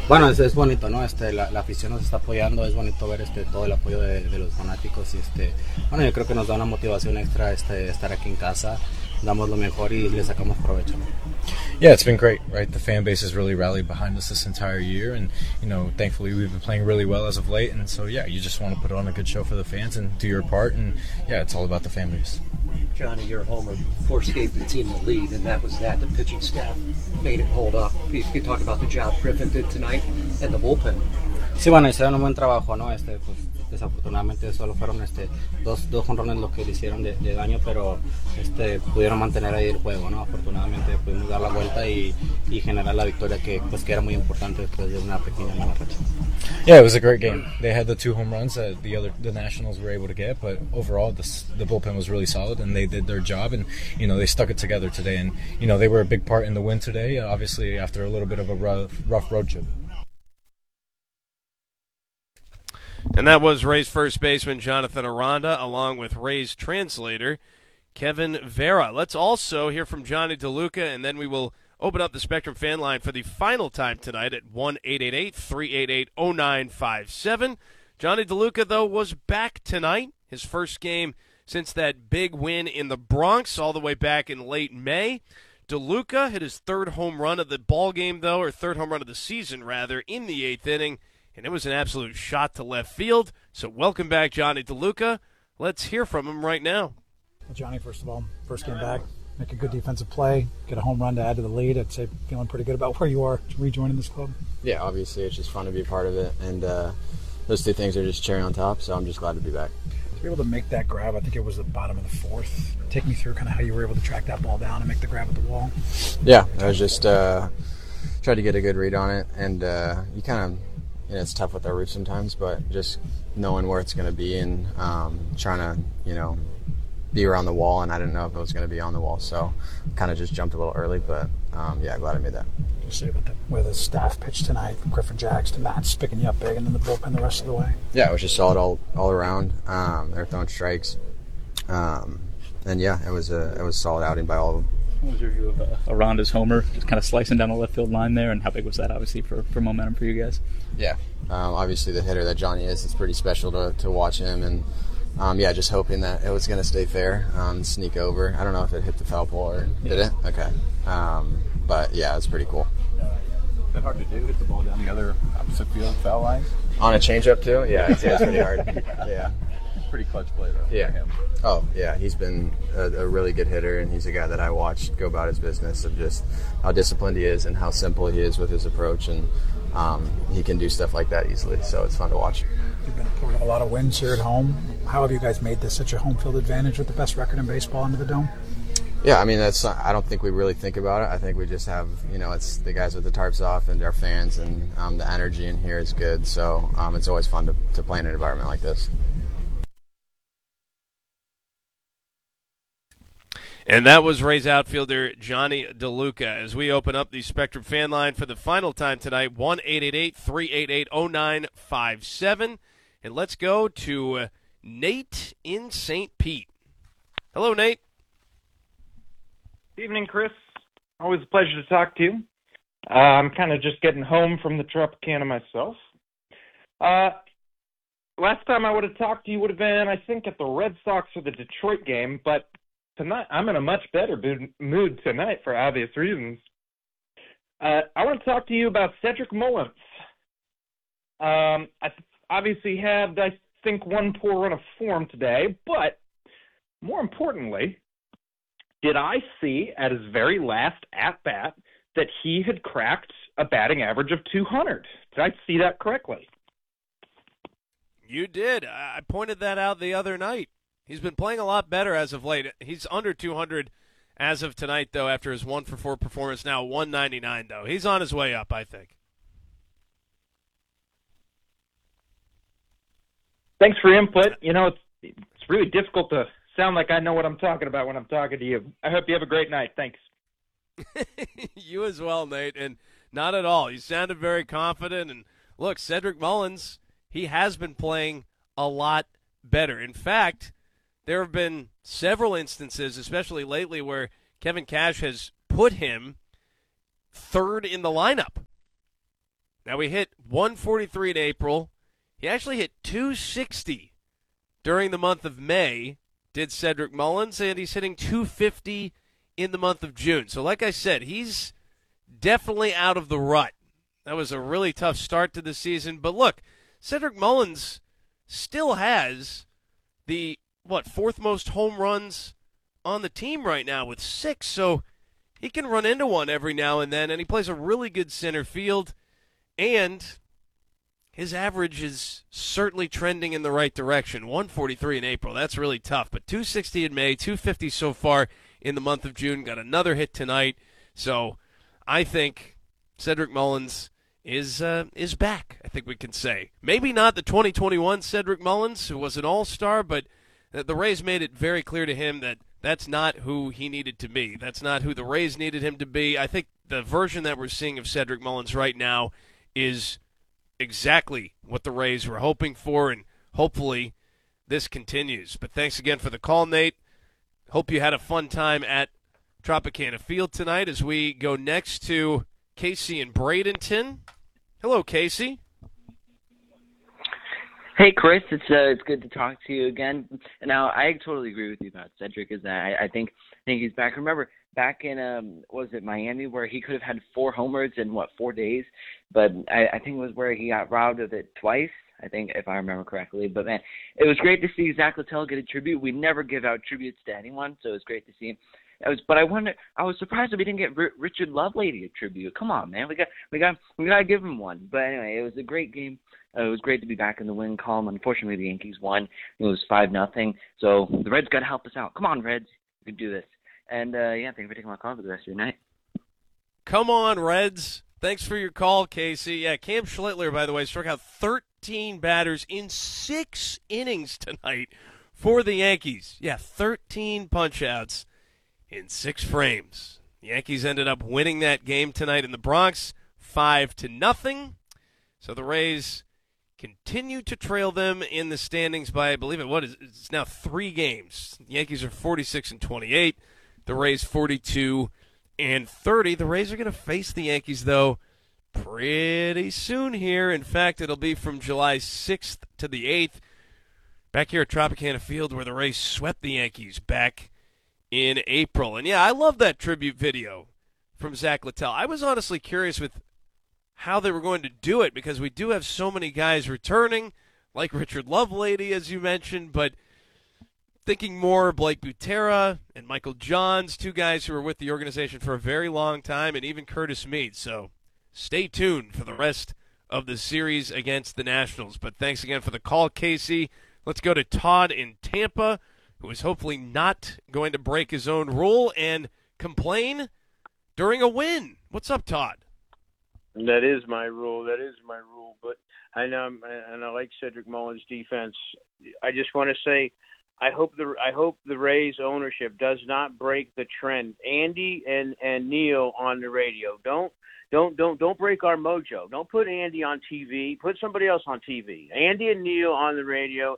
Bueno, es bonito, ¿no? La afición nos está apoyando, es bonito ver todo el apoyo de los fanáticos y bueno, yo creo que nos da una motivación extra estar aquí en casa, damos lo mejor y le sacamos provecho. Yeah, it's been great, right? The fan base has really rallied behind us this entire year, and thankfully we've been playing really well as of late. And so, yeah, you just want to put on a good show for the fans and do your part, and yeah, it's all about the fan base. Johnny, your homer forced gave the team the lead, and that was that. The pitching staff made it hold up. If you could talk about the job Griffin did tonight and the bullpen. Sí, bueno, hicieron un buen trabajo, ¿no? Pues desafortunadamente solo fueron dos jonrones lo que le hicieron de daño, pero pudieron mantener ahí el juego, ¿no? Afortunadamente pudimos dar la vuelta y generar la victoria que era muy importante después de una pequeña mala racha. Yeah, it was a great game. They had the 2 home runs that the Nationals were able to get, but overall the bullpen was really solid and they did their job, and they stuck it together today, and they were a big part in the win today, obviously after a little bit of a rough road trip. And that was Rays first baseman Jonathan Aranda, along with Rays translator Kevin Vera. Let's also hear from Johnny DeLuca, and then we will open up the Spectrum fan line for the final time tonight at 1-888-388-0957. Johnny DeLuca, though, was back tonight, his first game since that big win in the Bronx all the way back in late May. DeLuca hit his third home run of the ball game, though, or third home run of the season, rather, in the 8th inning. And it was an absolute shot to left field. So welcome back, Johnny DeLuca. Let's hear from him right now. Well, Johnny, first of all, first game back, make a good defensive play, get a home run to add to the lead. I'd say feeling pretty good about where you are rejoining this club. Yeah, obviously it's just fun to be a part of it. And those 2 things are just cherry on top, so I'm just glad to be back. To be able to make that grab, I think it was the bottom of the 4th. Take me through kind of how you were able to track that ball down and make the grab at the wall. Yeah, I was just tried to get a good read on it, and you kind of, it's tough with our roof sometimes, but just knowing where it's going to be and trying to, be around the wall, and I didn't know if it was going to be on the wall, so kind of just jumped a little early, but yeah, glad I made that. Just say about the way the staff pitched tonight, Griffin Jax to Matt picking you up big, and then the bullpen the rest of the way. Yeah, it was just solid all around. They were throwing strikes, and yeah, it was a solid outing by all of them. What was your view of Aranda's homer, just kind of slicing down the left field line there, and how big was that, obviously, for momentum for you guys? Yeah, obviously the hitter that Johnny is, it's pretty special to watch him, and yeah, just hoping that it was going to stay fair, sneak over. I don't know if it hit the foul pole or did it? Okay. But yeah, it's pretty cool. Is that hard to do, hit the ball down the other opposite field foul line? On a changeup too? Yeah, it's pretty hard. Yeah. Pretty clutch play though. Yeah. For him. Oh yeah, he's been a really good hitter, and he's a guy that I watched go about his business of just how disciplined he is and how simple he is with his approach, and he can do stuff like that easily. So it's fun to watch. You've been a part of a lot of wins here at home. How have you guys made this such a home field advantage with the best record in baseball into the Dome? Yeah, I mean, I don't think we really think about it. I think we just have, it's the guys with the tarps off and our fans, and the energy in here is good. So it's always fun to play in an environment like this. And that was Rays outfielder Johnny DeLuca. As we open up the Spectrum fan line for the final time tonight, 1-888-388-0957. And let's go to Nate in St. Pete. Hello, Nate. Evening, Chris. Always a pleasure to talk to you. I'm kind of just getting home from the Tropicana myself. Last time I would have talked to you would have been, I think, at the Red Sox or the Detroit game, but tonight I'm in a much better mood tonight for obvious reasons. I want to talk to you about Cedric Mullins. I obviously had, I think, one poor run of form today, but more importantly, did I see at his very last at-bat that he had cracked a batting average of 200? Did I see that correctly? You did. I pointed that out the other night. He's been playing a lot better as of late. He's under 200 as of tonight, though, after his 1-for-4 performance. Now 199, though. He's on his way up, I think. Thanks for your input. It's really difficult to sound like I know what I'm talking about when I'm talking to you. I hope you have a great night. Thanks. You as well, Nate. And not at all. You sounded very confident. And look, Cedric Mullins, he has been playing a lot better. In fact, there have been several instances, especially lately, where Kevin Cash has put him third in the lineup. Now, we hit 143 in April. He actually hit 260 during the month of May, did Cedric Mullins, and he's hitting 250 in the month of June. So like I said, he's definitely out of the rut. That was a really tough start to the season. But look, Cedric Mullins still has the, fourth most home runs on the team right now with 6. So he can run into one every now and then, and he plays a really good center field. And his average is certainly trending in the right direction. 143 in April, that's really tough. But 260 in May, 250 so far in the month of June. Got another hit tonight. So I think Cedric Mullins is back, I think we can say. Maybe not the 2021 Cedric Mullins, who was an all-star, but the Rays made it very clear to him that that's not who he needed to be. That's not who the Rays needed him to be. I think the version that we're seeing of Cedric Mullins right now is exactly what the Rays were hoping for, and hopefully this continues. But thanks again for the call, Nate. Hope you had a fun time at Tropicana Field tonight as we go next to Casey in Bradenton. Hello, Casey. Hey, Chris. It's good to talk to you again. Now, I totally agree with you about Cedric. I think he's back. Remember back in was it Miami where he could have had 4 homers in 4 days, but I think it was where he got robbed of it twice. I think, if I remember correctly. But man, it was great to see Zach Littell get a tribute. We never give out tributes to anyone, so it was great to see him. But I was surprised that we didn't get Richard Lovelady a tribute. Come on, man, we gotta give him one. But anyway, it was a great game. It was great to be back in the win column. Unfortunately, the Yankees won. It was 5-0. So the Reds got to help us out. Come on, Reds, you can do this. And thank you for taking my call for the rest of your night. Come on, Reds. Thanks for your call, Casey. Yeah, Cam Schlittler, by the way, struck out 13 batters in 6 innings tonight for the Yankees. Yeah, 13 punch-outs in 6 frames. The Yankees ended up winning that game tonight in the Bronx, 5-0. So the Rays continue to trail them in the standings by, I believe it's now 3 games. The Yankees are 46-28. The Rays 42-30. The Rays are going to face the Yankees, though, pretty soon here. In fact, it'll be from July 6th to the 8th, back here at Tropicana Field, where the Rays swept the Yankees back in April. And yeah, I love that tribute video from Zach Littell. I was honestly curious with how they were going to do it, because we do have so many guys returning, like Richard Lovelady, as you mentioned, but thinking more Blake Butera and Michael Johns, 2 guys who were with the organization for a very long time, and even Curtis Mead. So stay tuned for the rest of the series against the Nationals. But thanks again for the call, Casey. Let's go to Todd in Tampa, who is hopefully not going to break his own rule and complain during a win. What's up, Todd? That is my rule. But I know, and I like Cedric Mullins' defense. I just want to say, I hope the Rays ownership does not break the trend. Andy and Neil on the radio. Don't break our mojo. Don't put Andy on TV. Put somebody else on TV. Andy and Neil on the radio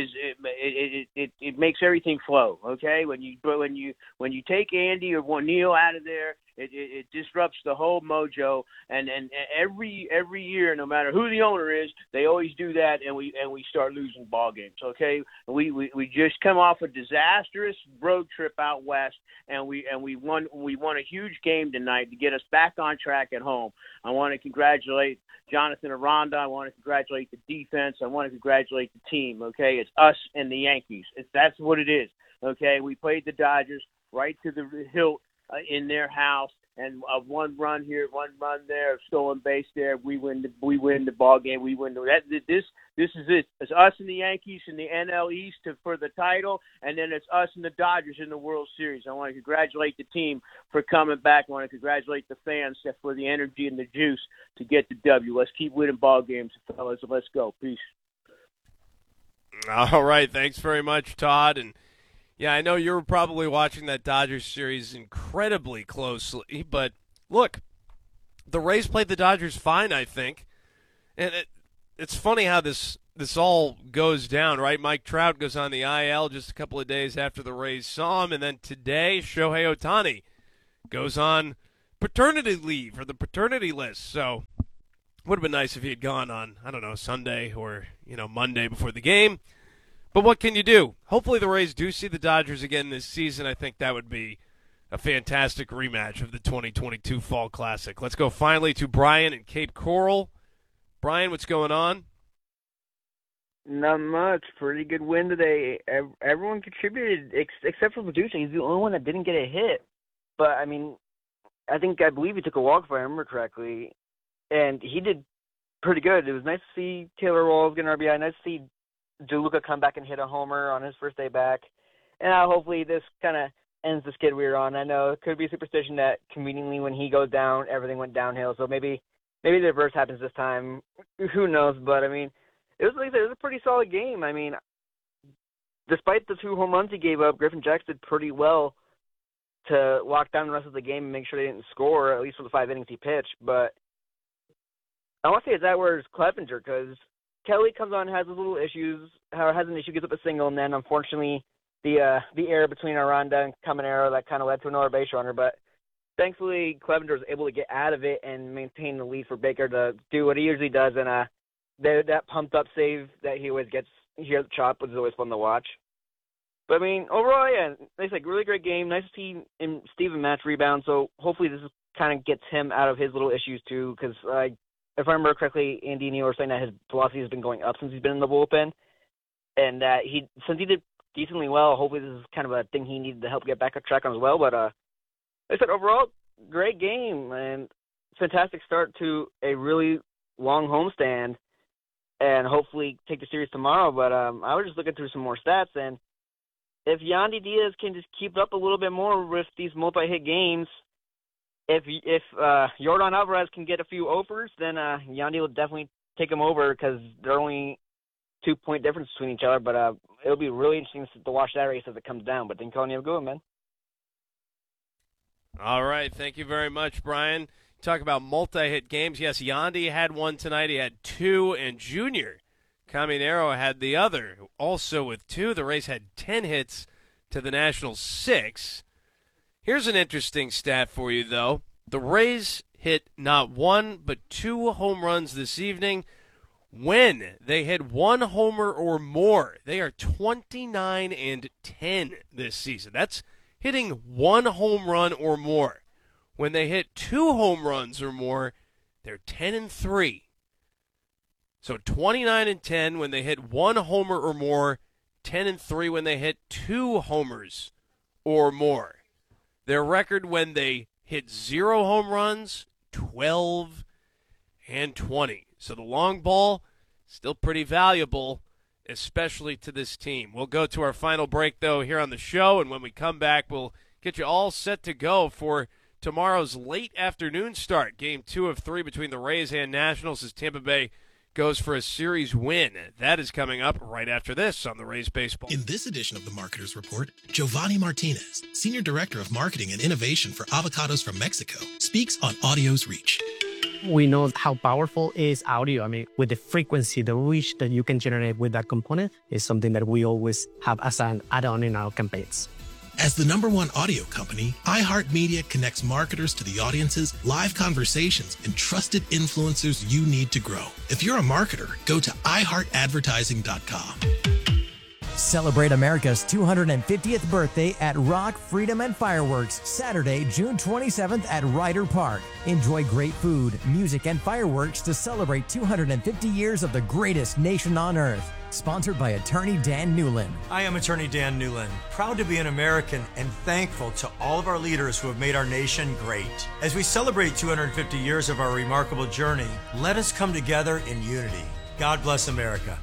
it makes everything flow. Okay, when you take Andy or Neil out of there, it disrupts the whole mojo. And every year, no matter who the owner is, they always do that, and we start losing ball games. Okay, we just come off a disastrous road trip out west, and we won a huge game tonight to get us back on track at home. I want to congratulate Jonathan Aranda. I want to congratulate the defense. I want to congratulate the team. Okay, it's us and the Yankees. That's what it is. Okay, we played the Dodgers right to the hilt in their house, and one run here, one run there, stolen base there. We win the ball game. We win this is it. It's us and the Yankees in the NL East for the title, and then it's us and the Dodgers in the World Series. I want to congratulate the team for coming back. I want to congratulate the fans for the energy and the juice to get the W. Let's keep winning ball games, fellas. Let's go. Peace. All right. Thanks very much, Todd. And yeah, I know you were probably watching that Dodgers series incredibly closely, but look, the Rays played the Dodgers fine, I think. And it's funny how this all goes down, right? Mike Trout goes on the IL just a couple of days after the Rays saw him, and then today Shohei Ohtani goes on paternity leave or the paternity list. So Would have been nice if he had gone on, I don't know, Sunday or, Monday before the game. But what can you do? Hopefully the Rays do see the Dodgers again this season. I think that would be a fantastic rematch of the 2022 Fall Classic. Let's go finally to Brian in Cape Coral. Brian, what's going on? Not much. Pretty good win today. Everyone contributed except for Producer. He's the only one that didn't get a hit. But, I believe he took a walk, if I remember correctly. And he did pretty good. It was nice to see Taylor Walls get an RBI. Nice to see DeLuca come back and hit a homer on his first day back. And hopefully this kind of ends the skid we were on. I know it could be a superstition that conveniently when he goes down, everything went downhill. So maybe the reverse happens this time. Who knows? But, it was a pretty solid game. Despite the 2 home runs he gave up, Griffin Jacks did pretty well to lock down the rest of the game and make sure they didn't score, at least for the 5 innings he pitched. But I want to say it's that where's Clevenger, because Kelly comes on, has his little issues, has an issue, gets up a single, and then unfortunately the error between Aranda and Caminero that kind of led to another base runner. But thankfully Clevenger was able to get out of it and maintain the lead for Baker to do what he usually does, and that pumped up save that he always gets here at the Chop was always fun to watch. But overall, yeah, it's like really great game. Nice to see Steven Matz rebound. So hopefully this kind of gets him out of his little issues too. Because if I remember correctly, Andy and Neil were saying that his velocity has been going up since he's been in the bullpen, and that since he did decently well, hopefully this is kind of a thing he needed to help get back on track on as well. But like I said, overall, great game and fantastic start to a really long homestand, and hopefully take the series tomorrow. But I was just looking through some more stats, and if Yandy Diaz can just keep up a little bit more with these multi-hit games, if Yordan Alvarez can get a few overs, then Yandy will definitely take him over, because they're only 2-point difference between each other. But it'll be really interesting to watch that race as it comes down. But then Coney, have a good one, man. All right, thank you very much, Brian. Talk about multi-hit games. Yes, Yandy had one tonight. He had 2, and Junior Caminero had the other, also with 2. The Rays had 10 hits to the Nationals 6. Here's an interesting stat for you, though. The Rays hit not 1 but 2 home runs this evening. When they hit 1 homer or more, they are 29-10 this season. That's hitting 1 home run or more. When they hit 2 home runs or more, they're 10-3. So 29-10 when they hit 1 homer or more, 10-3 when they hit 2 homers or more. Their record when they hit 0 home runs, 12-20. So the long ball, still pretty valuable, especially to this team. We'll go to our final break, though, here on the show, and when we come back, we'll get you all set to go for tomorrow's late afternoon start. Game 2 of 3 between the Rays and Nationals as Tampa Bay goes for a series win. That is coming up right after this on the Rays Baseball. In this edition of the Marketer's Report, Giovanni Martinez, Senior Director of Marketing and Innovation for Avocados from Mexico, speaks on audio's reach. We know how powerful is audio. With the frequency, the reach that you can generate with that component is something that we always have as an add-on in our campaigns. As the #1 audio company, iHeartMedia connects marketers to the audiences, live conversations, and trusted influencers you need to grow. If you're a marketer, go to iHeartAdvertising.com. Celebrate America's 250th birthday at Rock, Freedom, and Fireworks, Saturday, June 27th at Ryder Park. Enjoy great food, music, and fireworks to celebrate 250 years of the greatest nation on earth. Sponsored by Attorney Dan Newland. I am Attorney Dan Newland, proud to be an American and thankful to all of our leaders who have made our nation great. As we celebrate 250 years of our remarkable journey, let us come together in unity. God bless America.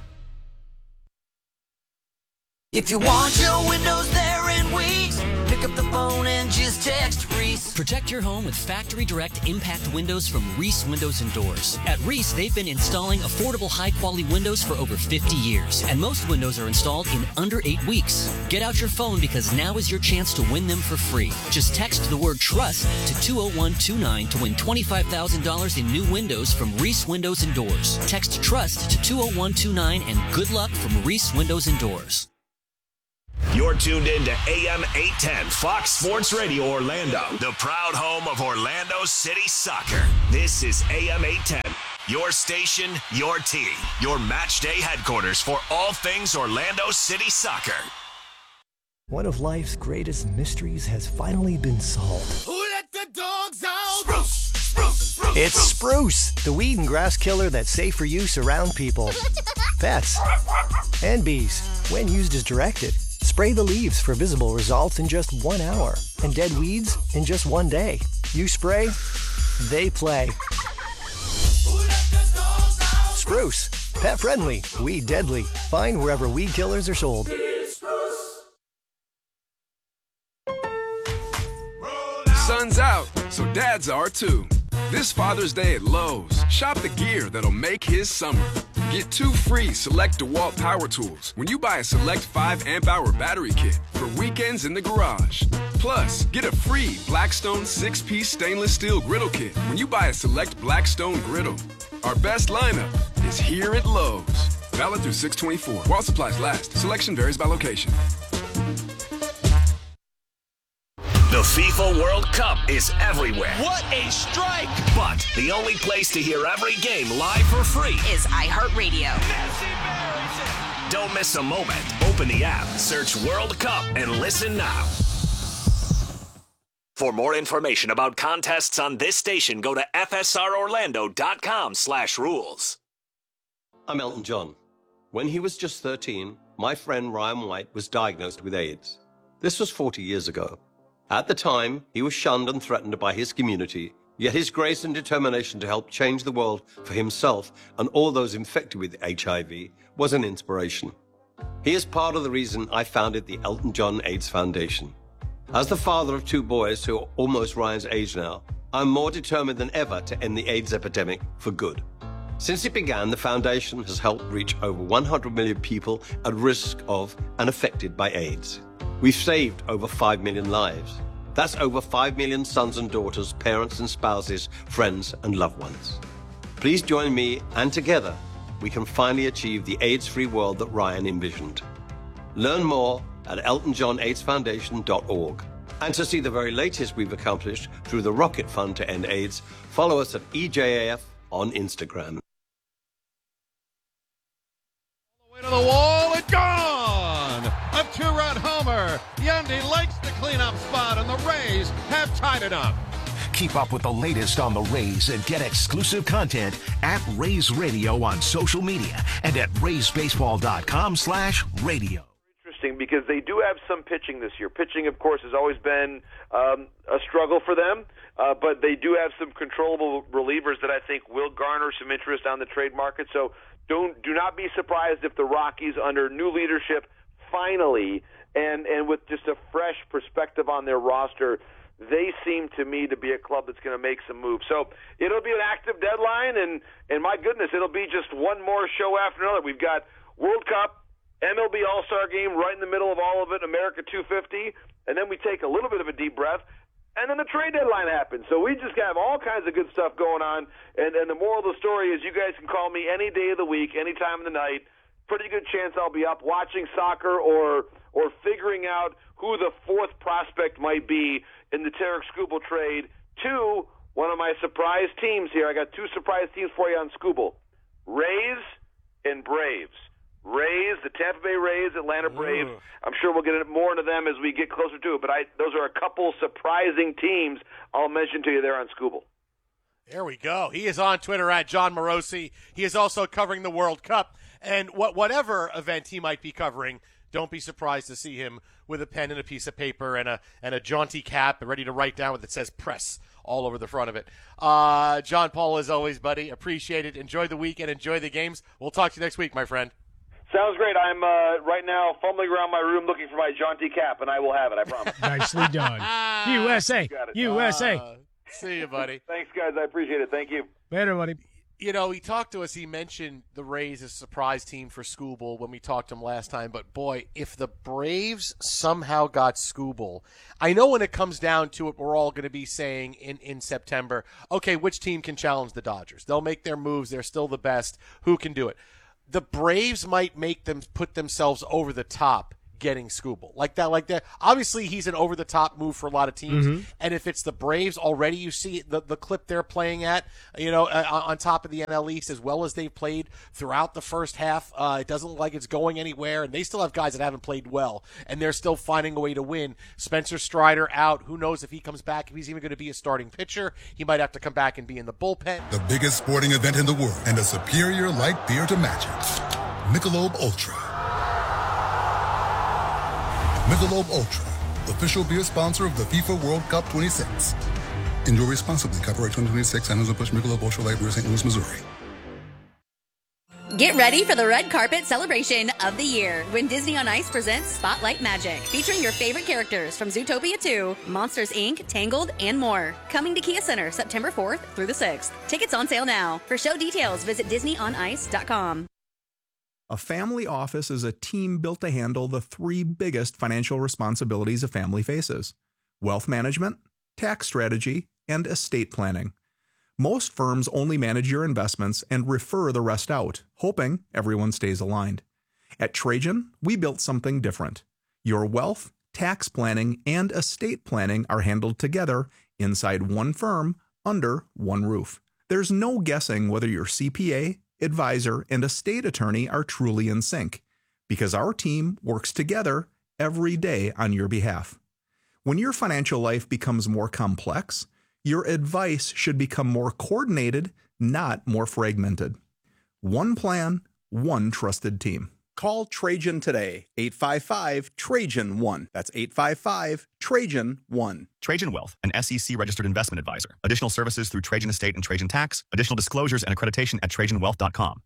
If you want your windows there in weeks, pick up the phone and just text Reese. Protect your home with Factory Direct Impact Windows from Reese Windows and Doors. At Reese, they've been installing affordable, high-quality windows for over 50 years, and most windows are installed in under 8 weeks. Get out your phone because now is your chance to win them for free. Just text the word TRUST to 20129 to win $25,000 in new windows from Reese Windows and Doors. Text TRUST to 20129 and good luck from Reese Windows and Doors. You're tuned in to AM 810 Fox Sports Radio Orlando, the proud home of Orlando City Soccer. This is AM 810. Your station, your team, your match day headquarters for all things Orlando City soccer. One of life's greatest mysteries has finally been solved. Who let the dogs out? Spruce, spruce, spruce. It's Spruce, the weed and grass killer that's safe for use around people, pets, and bees. When used as directed, spray the leaves for visible results in just 1 hour and dead weeds in just 1 day. You spray, they play. Spruce, pet friendly, weed deadly. Find wherever weed killers are sold. Sun's out, so dads are too. This Father's Day at Lowe's, shop the gear that'll make his summer. Get 2 free Select DeWalt power tools when you buy a Select 5 amp hour battery kit for weekends in the garage. Plus, get a free Blackstone 6-piece stainless steel griddle kit when you buy a Select Blackstone griddle. Our best lineup is here at Lowe's. Valid through 6/24. While supplies last. Selection varies by location. The FIFA World Cup is everywhere. What a strike! But the only place to hear every game live for free is iHeartRadio. Don't miss a moment. Open the app, search World Cup, and listen now. For more information about contests on this station, go to fsrorlando.com/rules. I'm Elton John. When he was just 13, my friend Ryan White was diagnosed with AIDS. This was 40 years ago. At the time, he was shunned and threatened by his community, yet his grace and determination to help change the world for himself and all those infected with HIV was an inspiration. He is part of the reason I founded the Elton John AIDS Foundation. As the father of 2 boys who are almost Ryan's age now, I'm more determined than ever to end the AIDS epidemic for good. Since it began, the foundation has helped reach over 100 million people at risk of and affected by AIDS. We've saved over 5 million lives. That's over 5 million sons and daughters, parents and spouses, friends and loved ones. Please join me, and together we can finally achieve the AIDS-free world that Ryan envisioned. Learn more at eltonjohnaidsfoundation.org. And to see the very latest we've accomplished through the Rocket Fund to End AIDS, follow us at EJAF on Instagram. Way to the wall and gone! A 2-run homer. Yandy likes the cleanup spot, and the Rays have tied it up. Keep up with the latest on the Rays and get exclusive content at Rays Radio on social media and at RaysBaseball.com/radio. Interesting because they do have some pitching this year. Pitching, of course, has always been a struggle for them, but they do have some controllable relievers that I think will garner some interest on the trade market. So do not be surprised if the Rockies, under new leadership, finally, and with just a fresh perspective on their roster, they seem to me to be a club that's going to make some moves. So it'll be an active deadline, and my goodness, it'll be just one more show after another. We've got World Cup, MLB All-Star Game right in the middle of all of it, America 250, and then we take a little bit of a deep breath, and then the trade deadline happens. So we just have all kinds of good stuff going on, and the moral of the story is you guys can call me any day of the week, any time of the night. Pretty good chance I'll be up watching soccer or figuring out who the 4th prospect might be in the Tarek Skubal trade to one of my surprise teams here. I got 2 surprise teams for you on Skubal. Rays and Braves. Rays, the Tampa Bay Rays, Atlanta Braves. I'm sure we'll get more into them as we get closer to it, but those are a couple surprising teams I'll mention to you there on Skubal. There we go. He is on Twitter at John Morosi. He is also covering the World Cup. And whatever event he might be covering, don't be surprised to see him with a pen and a piece of paper and a jaunty cap ready to write down that says press all over the front of it. John Paul, as always, buddy, appreciate it. Enjoy the weekend. Enjoy the games. We'll talk to you next week, my friend. Sounds great. I'm right now fumbling around my room looking for my jaunty cap, and I will have it, I promise. Nicely done. USA. USA. See you, buddy. Thanks, guys. I appreciate it. Thank you. Later, buddy. You know, he talked to us. He mentioned the Rays as a surprise team for Skubal when we talked to him last time. But, boy, if the Braves somehow got Skubal, I know when it comes down to it, we're all going to be saying in September, okay, which team can challenge the Dodgers? They'll make their moves. They're still the best. Who can do it? The Braves might make them put themselves over the top getting Skubal. Like that. Obviously, he's an over-the-top move for a lot of teams. Mm-hmm. And if it's the Braves, already you see the clip they're playing at, on top of the NL East, as well as they've played throughout the first half. It doesn't look like it's going anywhere, and they still have guys that haven't played well, and they're still finding a way to win. Spencer Strider out. Who knows if he comes back, if he's even going to be a starting pitcher. He might have to come back and be in the bullpen. The biggest sporting event in the world, and a superior light beer to match it. Michelob Ultra. Michelob Ultra, official beer sponsor of the FIFA World Cup 26. Enjoy responsibly. Copyright 2026. Anheuser-Busch Michelob Ultra Light Beer, St. Louis, Missouri. Get ready for the red carpet celebration of the year when Disney on Ice presents Spotlight Magic, featuring your favorite characters from Zootopia 2, Monsters, Inc., Tangled, and more. Coming to Kia Center September 4th through the 6th. Tickets on sale now. For show details, visit DisneyOnIce.com. A family office is a team built to handle the three biggest financial responsibilities a family faces: wealth management, tax strategy, and estate planning. Most firms only manage your investments and refer the rest out, hoping everyone stays aligned. At Trajan, we built something different. Your wealth, tax planning, and estate planning are handled together inside one firm under one roof. There's no guessing whether your CPA, advisor, and estate attorney are truly in sync, because our team works together every day on your behalf. When your financial life becomes more complex, your advice should become more coordinated, not more fragmented. One plan, one trusted team. Call Trajan today, 855-TRAJAN-1. That's 855-TRAJAN-1. Trajan Wealth, an SEC-registered investment advisor. Additional services through Trajan Estate and Trajan Tax. Additional disclosures and accreditation at TrajanWealth.com.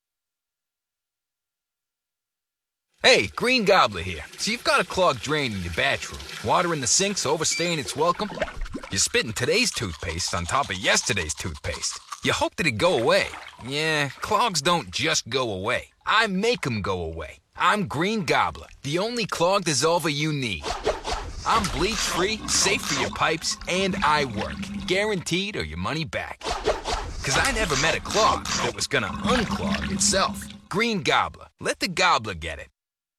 Hey, Green Gobbler here. So you've got a clogged drain in your bathroom. Water in the sink's overstaying its welcome. You're spitting today's toothpaste on top of yesterday's toothpaste. You hope that it'd go away. Yeah, clogs don't just go away. I make them go away. I'm Green Gobbler, the only clog dissolver you need. I'm bleach-free, safe for your pipes, and I work. Guaranteed or your money back. Because I never met a clog that was gonna unclog itself. Green Gobbler. Let the gobbler get it.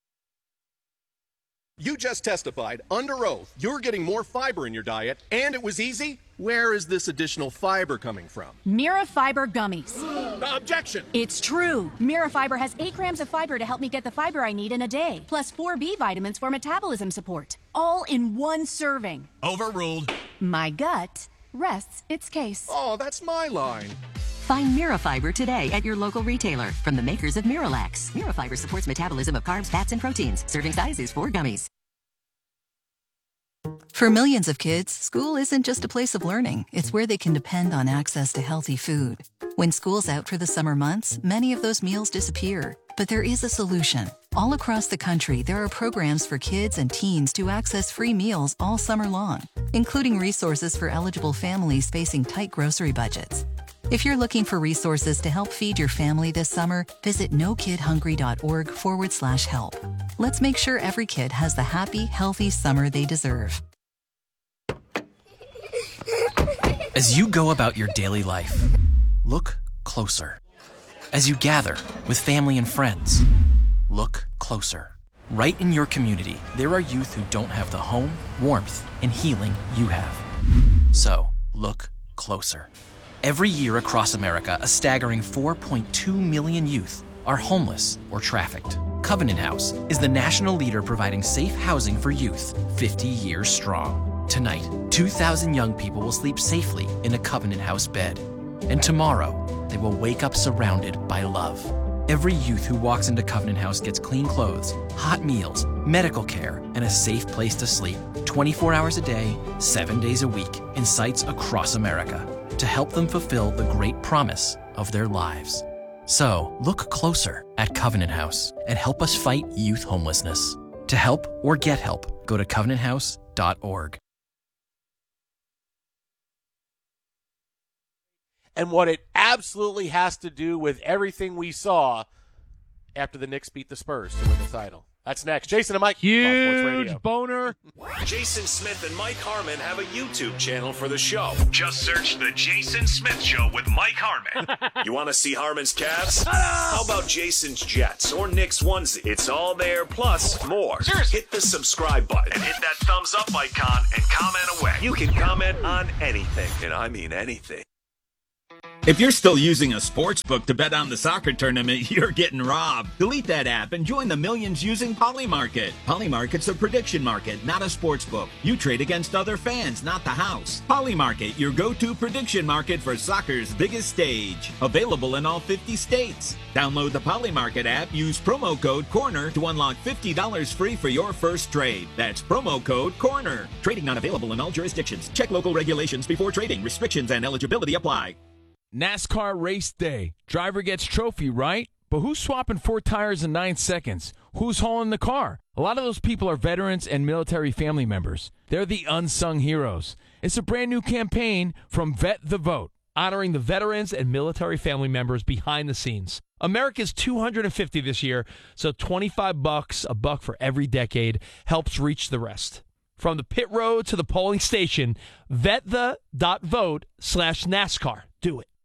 You just testified under oath you're getting more fiber in your diet, and it was easy. Where is this additional fiber coming from? Mira Fiber Gummies. Objection! It's true. Mira Fiber has 8 grams of fiber to help me get the fiber I need in a day, plus 4 B vitamins for metabolism support. All in one serving. Overruled. My gut rests its case. Oh, that's my line. Find Mirafiber today at your local retailer from the makers of Miralax. Mirafiber supports metabolism of carbs, fats, and proteins. Serving size is 4 gummies. For millions of kids, school isn't just a place of learning. It's where they can depend on access to healthy food. When school's out for the summer months, many of those meals disappear. But there is a solution. All across the country, there are programs for kids and teens to access free meals all summer long, including resources for eligible families facing tight grocery budgets. If you're looking for resources to help feed your family this summer, visit nokidhungry.org/help. Let's make sure every kid has the happy, healthy summer they deserve. As you go about your daily life, look closer. As you gather with family and friends, look closer. Right in your community, there are youth who don't have the home, warmth, and healing you have. So, look closer. Every year across America, a staggering 4.2 million youth are homeless or trafficked. Covenant House is the national leader providing safe housing for youth, 50 years strong. Tonight, 2,000 young people will sleep safely in a Covenant House bed. And tomorrow, they will wake up surrounded by love. Every youth who walks into Covenant House gets clean clothes, hot meals, medical care, and a safe place to sleep 24 hours a day, 7 days a week in sites across America to help them fulfill the great promise of their lives. So, look closer at Covenant House and help us fight youth homelessness. To help or get help, go to covenanthouse.org. And what it absolutely has to do with everything we saw after the Knicks beat the Spurs to win the title. That's next. Jason and Mike. Huge boner. Jason Smith and Mike Harmon have a YouTube channel for the show. Just search The Jason Smith Show with Mike Harmon. You want to see Harmon's calves? How about Jason's Jets or Nick's onesie? It's all there, plus more. Hit the subscribe button and hit that thumbs up icon and comment away. You can comment on anything, and I mean anything. If you're still using a sports book to bet on the soccer tournament, you're getting robbed. Delete that app and join the millions using Polymarket. Polymarket's a prediction market, not a sports book. You trade against other fans, not the house. Polymarket, your go-to prediction market for soccer's biggest stage. Available in all 50 states. Download the Polymarket app, use promo code CORNER to unlock $50 free for your first trade. That's promo code CORNER. Trading not available in all jurisdictions. Check local regulations before trading. Restrictions and eligibility apply. NASCAR race day. Driver gets trophy, right? But who's swapping 4 tires in 9 seconds? Who's hauling the car? A lot of those people are veterans and military family members. They're the unsung heroes. It's a brand new campaign from Vet the Vote, honoring the veterans and military family members behind the scenes. America's 250 this year, so $25, $1 for every decade, helps reach the rest. From the pit road to the polling station, VetThe.vote/NASCAR. Do it.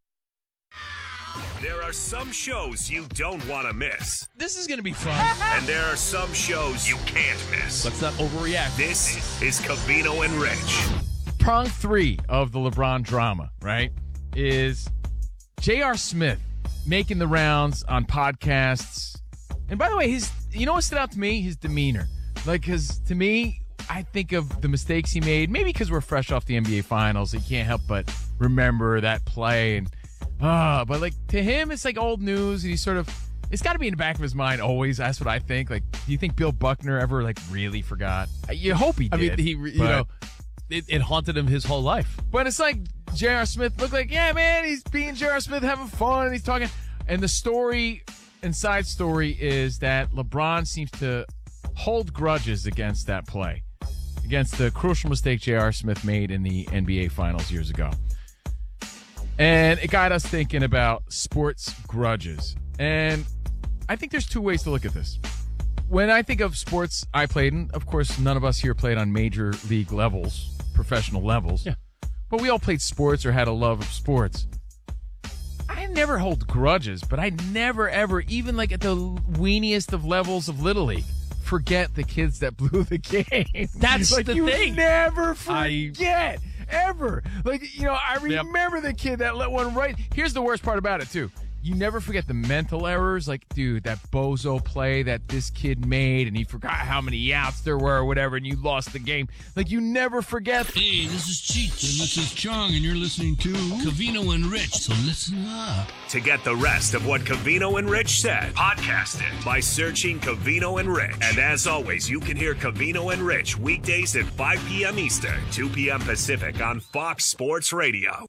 There are some shows you don't want to miss. This is going to be fun. And there are some shows you can't miss. Let's not overreact. This is Covino and Rich. Prong 3 of the LeBron drama, right, is J.R. Smith making the rounds on podcasts. And by the way, you know what stood out to me? His demeanor. Like, because to me, I think of the mistakes he made, maybe because we're fresh off the NBA Finals. You can't help but remember that play. And but like to him, it's like old news. And he's sort of, it's got to be in the back of his mind always. That's what I think. Like, do you think Bill Buckner ever like really forgot? You hope he did. I mean, it haunted him his whole life. But it's like J.R. Smith looked like, yeah, man, he's being J.R. Smith, having fun, and he's talking. And the story and side story is that LeBron seems to hold grudges against that play, against the crucial mistake J.R. Smith made in the NBA Finals years ago. And it got us thinking about sports grudges. And I think there's 2 ways to look at this. When I think of sports I played in, of course, none of us here played on major league levels, professional levels. Yeah. But we all played sports or had a love of sports. I never hold grudges, but I never, ever, even like at the weeniest of levels of Little League, forget the kids that blew the game. That's like, the you thing. Never forget. Ever. Like, I remember the kid that let one right. Here's the worst part about it, too. You never forget the mental errors. Like, dude, that bozo play that this kid made, and he forgot how many outs there were or whatever, and you lost the game. Like, you never forget. Hey, this is Cheech, and this is Chong, and you're listening to Covino and Rich, so listen up. To get the rest of what Covino and Rich said, podcast it by searching Covino and Rich. And as always, you can hear Covino and Rich weekdays at 5 p.m. Eastern, 2 p.m. Pacific on Fox Sports Radio.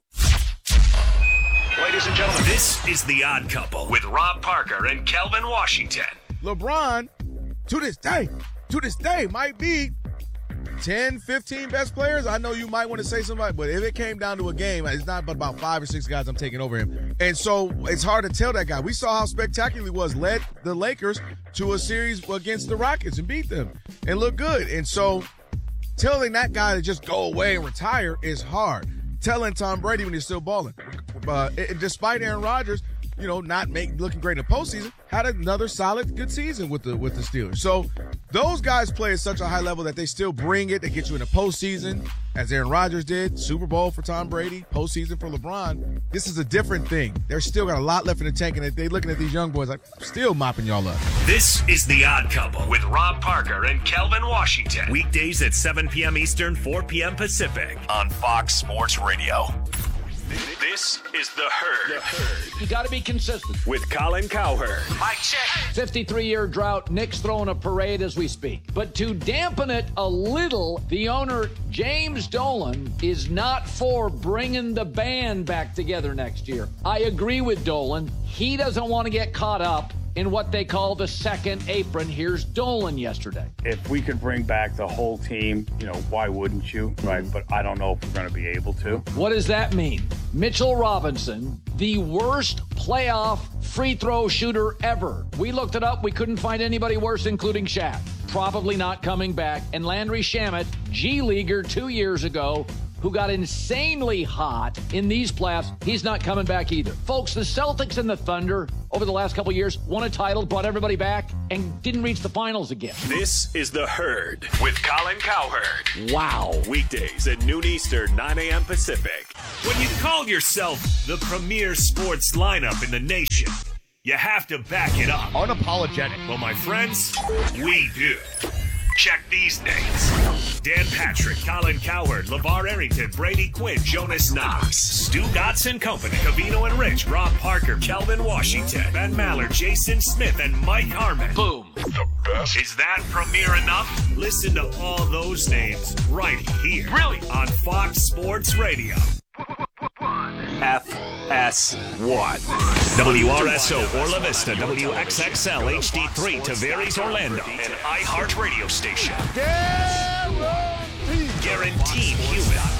Ladies and gentlemen, this is The Odd Couple with Rob Parker and Kelvin Washington. LeBron, to this day, might be 10, 15 best players. I know you might want to say somebody, but if it came down to a game, it's not but about 5 or 6 guys I'm taking over him. And so it's hard to tell that guy. We saw how spectacular he was, led the Lakers to a series against the Rockets and beat them and look good. And so telling that guy to just go away and retire is hard. Telling Tom Brady when he's still balling. Despite Aaron Rodgers, not looking great in the postseason, had another solid, good season with the Steelers. So those guys play at such a high level that they still bring it. They get you in the postseason, as Aaron Rodgers did, Super Bowl for Tom Brady, postseason for LeBron. This is a different thing. They're still got a lot left in the tank, and they're looking at these young boys like, still mopping y'all up. This is The Odd Couple with Rob Parker and Kelvin Washington. Weekdays at 7 p.m. Eastern, 4 p.m. Pacific on Fox Sports Radio. This is The Herd. You got to be consistent. With Colin Cowherd. Mic check. 53-year drought. Nick's throwing a parade as we speak. But to dampen it a little, the owner, James Dolan, is not for bringing the band back together next year. I agree with Dolan. He doesn't want to get caught up in what they call the second apron. Here's Dolan yesterday. If we could bring back the whole team, why wouldn't you, right? But I don't know if we're going to be able to. What does that mean? Mitchell Robinson, the worst playoff free throw shooter ever. We looked it up. We couldn't find anybody worse, including Shaq. Probably not coming back. And Landry Shamet, G-Leaguer 2 years ago, who got insanely hot in these playoffs, he's not coming back either. Folks, the Celtics and the Thunder over the last couple of years won a title, brought everybody back, and didn't reach the finals again. This is The Herd with Colin Cowherd. Wow. Weekdays at noon Eastern, 9 a.m. Pacific. When you call yourself the premier sports lineup in the nation, you have to back it up. Unapologetic. Well, my friends, we do. Check these names: Dan Patrick, Colin Cowherd, LeVar Arrington, Brady Quinn, Jonas Knox, Stu Gotts and Company, Covino and Rich, Rob Parker, Kelvin Washington, Ben Maller, Jason Smith, and Mike Harmon. Boom. The best. Is that premiere enough? Listen to all those names right here. Really? On Fox Sports Radio. FS1. WRSO Orla Vista, WXXL HD3 Tavares Orlando, an iHeart radio station. Guaranteed human.